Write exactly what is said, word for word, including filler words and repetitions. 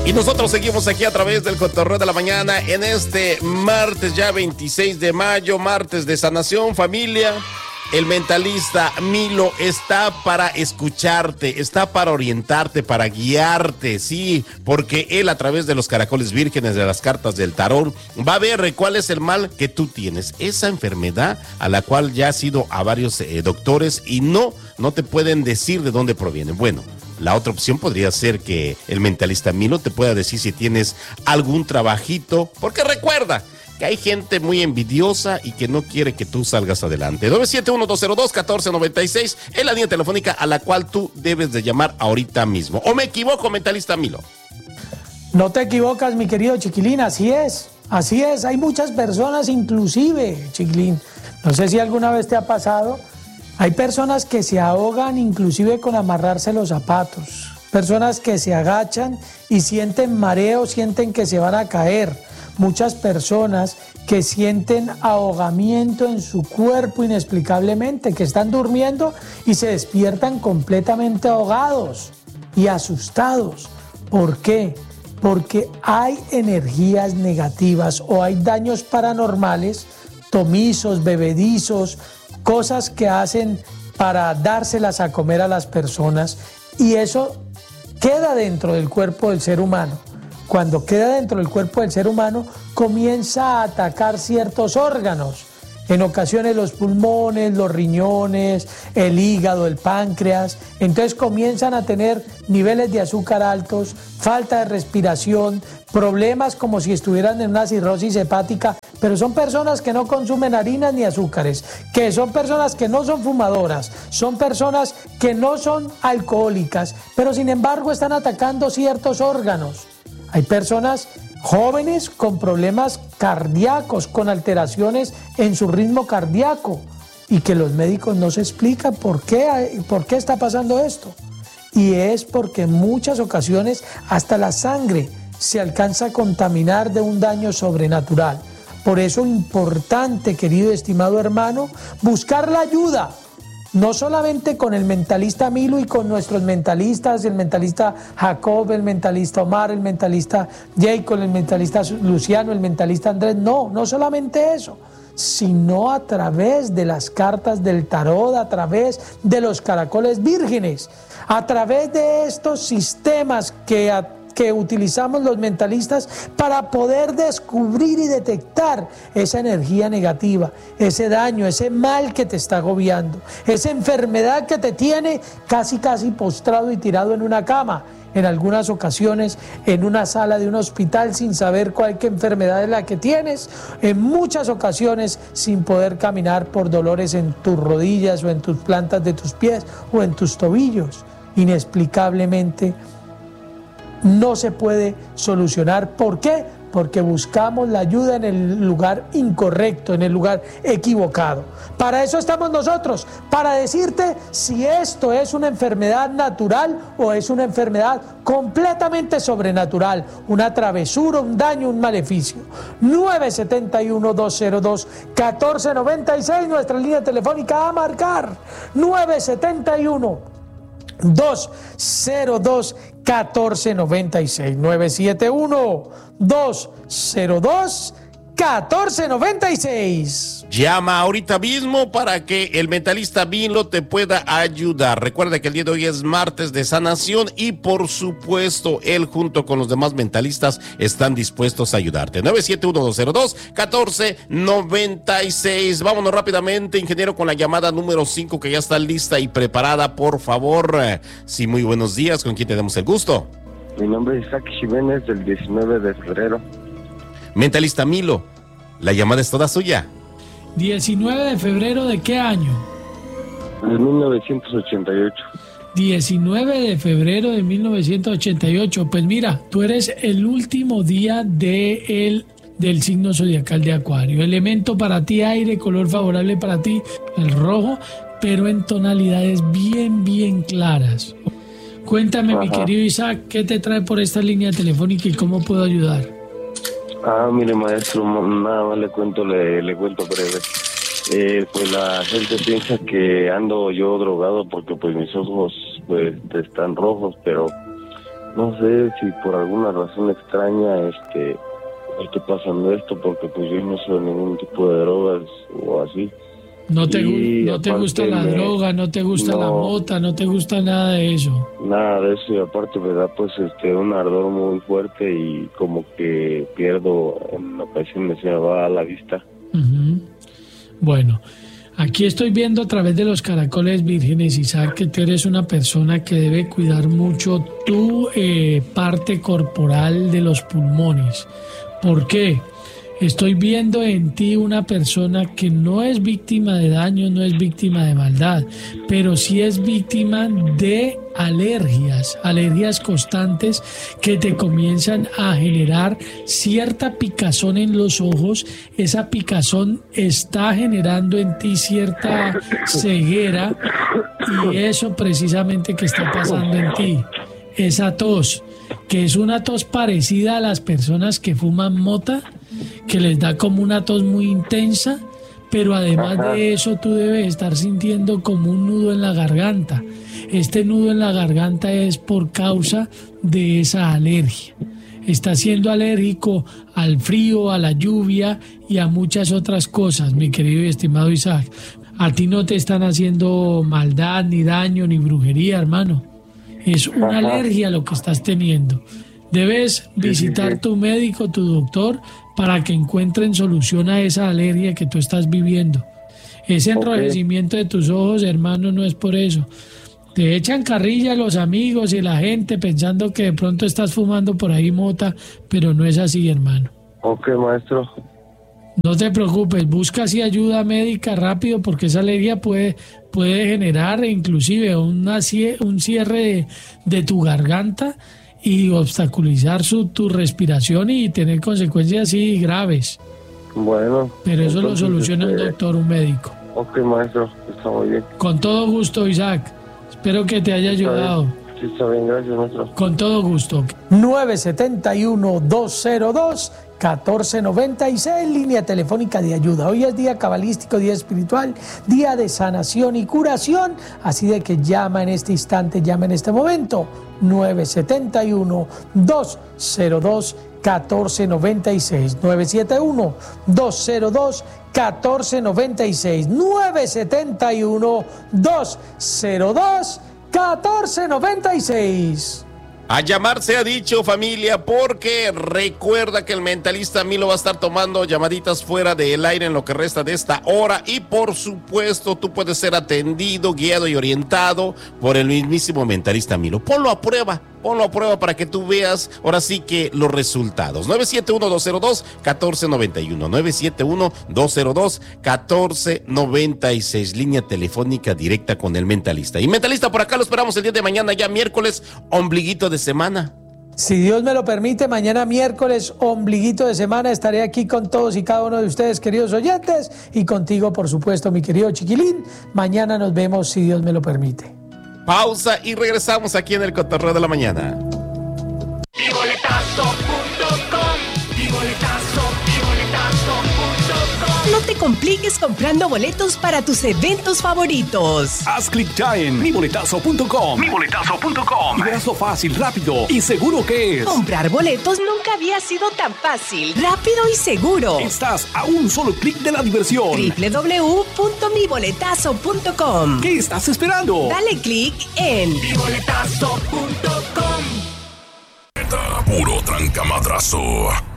Y nosotros seguimos aquí a través del Cotorreo de la Mañana en este martes ya veintiséis de mayo, martes de sanación, familia. El mentalista Milo está para escucharte, está para orientarte, para guiarte, sí, porque él a través de los caracoles vírgenes de las cartas del tarot va a ver cuál es el mal que tú tienes, esa enfermedad a la cual ya has ido a varios eh, doctores y no, no te pueden decir de dónde proviene. Bueno, la otra opción podría ser que el mentalista Milo te pueda decir si tienes algún trabajito, porque recuerda que hay gente muy envidiosa y que no quiere que tú salgas adelante. nueve siete uno, dos cero dos, uno cuatro nueve seis es la línea telefónica a la cual tú debes de llamar ahorita mismo. ¿O me equivoco, mentalista Milo? No te equivocas, mi querido Chiquilín, así es, así es. Hay muchas personas, inclusive, Chiquilín, no sé si alguna vez te ha pasado, hay personas que se ahogan inclusive con amarrarse los zapatos, personas que se agachan y sienten mareo, sienten que se van a caer. Muchas personas que sienten ahogamiento en su cuerpo inexplicablemente, que están durmiendo y se despiertan completamente ahogados y asustados. ¿Por qué? Porque hay energías negativas o hay daños paranormales, tomizos, bebedizos, cosas que hacen para dárselas a comer a las personas, y eso queda dentro del cuerpo del ser humano. Cuando queda dentro del cuerpo del ser humano, comienza a atacar ciertos órganos. En ocasiones los pulmones, los riñones, el hígado, el páncreas. Entonces comienzan a tener niveles de azúcar altos, falta de respiración, problemas como si estuvieran en una cirrosis hepática. Pero son personas que no consumen harinas ni azúcares, que son personas que no son fumadoras, son personas que no son alcohólicas, pero sin embargo están atacando ciertos órganos. Hay personas jóvenes con problemas cardíacos, con alteraciones en su ritmo cardíaco, y que los médicos no se explican por qué, por qué está pasando esto. Y es porque en muchas ocasiones hasta la sangre se alcanza a contaminar de un daño sobrenatural. Por eso es importante, querido estimado hermano, buscar la ayuda. No solamente con el mentalista Milo y con nuestros mentalistas, el mentalista Jacob, el mentalista Omar, el mentalista Jacob, el mentalista Luciano, el mentalista Andrés, no, no solamente eso, sino a través de las cartas del tarot, a través de los caracoles vírgenes, a través de estos sistemas que a que utilizamos los mentalistas para poder descubrir y detectar esa energía negativa, ese daño, ese mal que te está agobiando, esa enfermedad que te tiene casi casi postrado y tirado en una cama, en algunas ocasiones en una sala de un hospital sin saber cuál qué enfermedad es la que tienes, en muchas ocasiones sin poder caminar por dolores en tus rodillas o en tus plantas de tus pies o en tus tobillos. Inexplicablemente no se puede solucionar. ¿Por qué? Porque buscamos la ayuda en el lugar incorrecto, en el lugar equivocado. Para eso estamos nosotros, para decirte si esto es una enfermedad natural o es una enfermedad completamente sobrenatural, una travesura, un daño, un maleficio. nueve siete uno, dos cero dos, uno cuatro nueve seis, nuestra línea telefónica a marcar. nueve siete uno, dos cero dos, uno cuatro nueve seis, nueve siete uno, dos cero dos, uno cuatro nueve seis. Llama ahorita mismo para que el mentalista Milo te pueda ayudar. Recuerda que el día de hoy es martes de sanación y por supuesto él junto con los demás mentalistas están dispuestos a ayudarte. nueve siete uno, dos cero dos, uno cuatro nueve seis. Vámonos rápidamente, ingeniero, con la llamada número cinco que ya está lista y preparada, por favor. Sí, muy buenos días. ¿Con quién tenemos el gusto? Mi nombre es Isaac Jiménez, del diecinueve de febrero. Mentalista Milo, la llamada es toda suya. diecinueve de febrero ¿de qué año? De mil novecientos ochenta y ocho. diecinueve de febrero de mil novecientos ochenta y ocho. Pues mira, tú eres el último día de el, del signo zodiacal de Acuario. Elemento para ti aire, color favorable para ti el rojo, pero en tonalidades bien, bien claras. Cuéntame, Ajá. mi querido Isaac, ¿qué te trae por esta línea telefónica y cómo puedo ayudar? Ah, mire, maestro, nada más le cuento, le, le cuento breve. Eh, pues la gente piensa que ando yo drogado porque pues mis ojos pues están rojos, pero no sé si por alguna razón extraña este me esté pasando esto, porque pues yo no soy ningún tipo de drogas o así. No te, no te gusta la me, droga, no te gusta no, la mota, no te gusta nada de eso. Nada de eso, y aparte me da pues este un ardor muy fuerte y como que pierdo, en ocasiones se me va a la vista. Uh-huh. Bueno, aquí estoy viendo a través de los caracoles vírgenes, Isaac, que tú eres una persona que debe cuidar mucho tu eh, parte corporal de los pulmones. ¿Por qué? Estoy viendo en ti una persona que no es víctima de daño, no es víctima de maldad, pero sí es víctima de alergias, alergias constantes que te comienzan a generar cierta picazón en los ojos. Esa picazón está generando en ti cierta ceguera y eso precisamente que está pasando en ti. Esa tos, que es una tos parecida a las personas que fuman mota, que les da como una tos muy intensa, pero además Ajá. de eso tú debes estar sintiendo como un nudo en la garganta. Este nudo en la garganta es por causa de esa alergia. Estás siendo alérgico al frío, a la lluvia y a muchas otras cosas, mi querido y estimado Isaac. A ti no te están haciendo maldad, ni daño, ni brujería, hermano. Es una Ajá. alergia lo que estás teniendo. Debes visitar sí, sí, sí. tu médico, tu doctor, para que encuentren solución a esa alergia que tú estás viviendo. Ese enrojecimiento okay. de tus ojos, hermano, no es por eso. Te echan carrilla los amigos y la gente pensando que de pronto estás fumando por ahí mota, pero no es así, hermano. Ok, maestro. No te preocupes, busca así ayuda médica rápido, porque esa alergia puede, puede generar inclusive una, un cierre de, de tu garganta y obstaculizar su, tu respiración y tener consecuencias así graves. Bueno. Pero eso lo soluciona este... un doctor, un médico. Ok, maestro, está muy bien. Con todo gusto, Isaac. Espero que te haya está ayudado. Bien. Sí, está bien, gracias, maestro. Con todo gusto. nueve siete uno, dos cero dos, uno cuatro nueve seis, línea telefónica de ayuda. Hoy es día cabalístico, día espiritual, día de sanación y curación. Así de que llama en este instante, llama en este momento. nueve siete uno, dos cero dos, uno cuatro nueve seis. nueve siete uno, dos cero dos, uno cuatro nueve seis. nueve siete uno, dos cero dos, uno cuatro nueve seis. A llamar se ha dicho, familia, porque recuerda que el mentalista Milo va a estar tomando llamaditas fuera del aire en lo que resta de esta hora, y por supuesto tú puedes ser atendido, guiado y orientado por el mismísimo mentalista Milo. Ponlo a prueba, ponlo a prueba para que tú veas ahora sí que los resultados. nueve siete uno, dos cero dos, uno cuatro nueve uno, nueve siete uno, dos cero dos, uno cuatro nueve seis, línea telefónica directa con el mentalista. Y mentalista, por acá lo esperamos el día de mañana, ya miércoles, ombliguito de semana. Si Dios me lo permite, mañana miércoles, ombliguito de semana, estaré aquí con todos y cada uno de ustedes, queridos oyentes, y contigo, por supuesto, mi querido Chiquilín. Mañana nos vemos, si Dios me lo permite. Pausa y regresamos aquí en el Cotorreo de la Mañana. Mi boletazo punto com, mi boletazo, mi boletazo punto com. No te compliques comprando boletos para tus eventos favoritos. Haz clic ya en mi boletazo punto com. mi boletazo punto com. Y verás lo fácil, rápido y seguro que es. Comprar boletos nunca había sido tan fácil, rápido y seguro. Estás a un solo clic de la diversión. doble u doble u doble u punto mi boletazo punto com. ¿Qué estás esperando? Dale clic en mi boletazo punto com. Puro trancamadrazo.